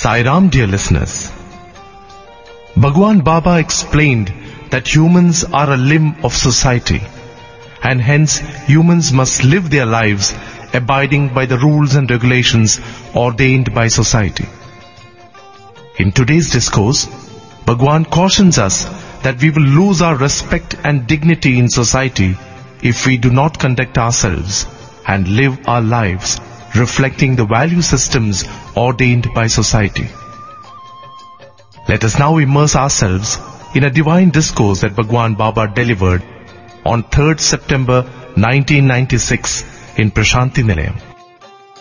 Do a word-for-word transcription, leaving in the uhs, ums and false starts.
Sai Ram, dear listeners. Bhagwan Baba explained that humans are a limb of society, and hence humans must live their lives abiding by the rules and regulations ordained by society. In today's discourse, Bhagwan cautions us that we will lose our respect and dignity in society if we do not conduct ourselves and live our lives reflecting the value systems ordained by society. Let us now immerse ourselves in a divine discourse that Bhagwan Baba delivered on third September nineteen ninety-six in Prashanti Nilayam.